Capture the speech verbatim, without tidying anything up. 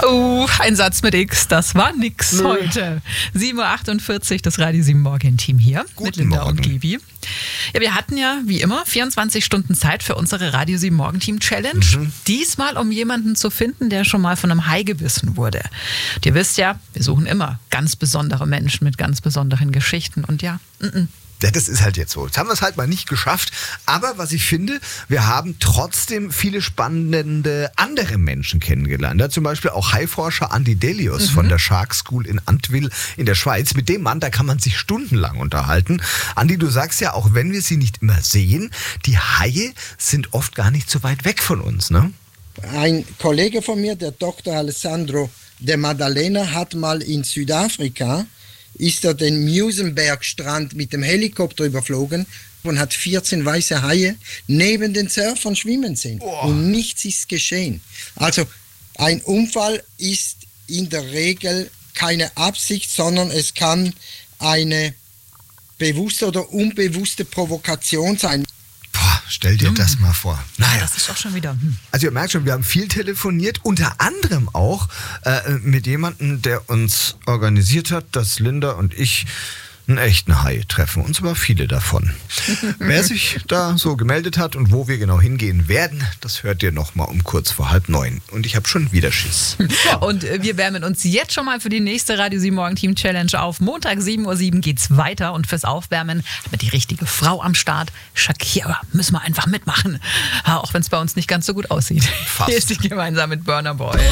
Oh, ein Satz mit X, das war nix Nö. heute. sieben Uhr achtundvierzig, das Radio sieben Morgen-Team hier. Guten mit Linda Morgen. und Gibi. Ja, wir hatten ja, wie immer, vierundzwanzig Stunden Zeit für unsere Radio sieben Morgen-Team-Challenge. Mhm. Diesmal, um jemanden zu finden, der schon mal von einem Hai gebissen wurde. Und ihr wisst ja, wir suchen immer ganz besondere Menschen mit ganz besonderen Geschichten. Und ja, n-n. Ja, das ist halt jetzt so. Jetzt haben wir es halt mal nicht geschafft. Aber was ich finde, wir haben trotzdem viele spannende andere Menschen kennengelernt. Ja, zum Beispiel auch Haiforscher Andi Delius mhm. von der Shark School in Antwil in der Schweiz. Mit dem Mann, da kann man sich stundenlang unterhalten. Andi, du sagst ja, auch wenn wir sie nicht immer sehen, die Haie sind oft gar nicht so weit weg von uns, ne? Ein Kollege von mir, der Doktor Alessandro de Maddalena, hat mal in Südafrika ist er den Musenberg-Strand mit dem Helikopter überflogen und hat vierzehn weiße Haie neben den Surfern schwimmen sehen. Oh. Und nichts ist geschehen. Also ein Unfall ist in der Regel keine Absicht, sondern es kann eine bewusste oder unbewusste Provokation sein. Boah, stell dir hm. das mal vor. Naja. Das ist auch schon wieder. Hm. Also ihr merkt schon, wir haben viel telefoniert, unter anderem auch äh, mit jemandem, der uns organisiert hat, dass Linda und ich einen echten Hai treffen. Und zwar viele davon. Wer sich da so gemeldet hat und wo wir genau hingehen werden, das hört ihr nochmal um kurz vor halb neun. Und ich habe schon wieder Schiss. Und wir wärmen uns jetzt schon mal für die nächste Radio sieben Morgen Team Challenge auf. Montag sieben Uhr sieben geht's weiter. Und fürs Aufwärmen haben wir die richtige Frau am Start. Shakira, müssen wir einfach mitmachen. Auch wenn es bei uns nicht ganz so gut aussieht. Fast. Hier ist sie gemeinsam mit Burna Boy.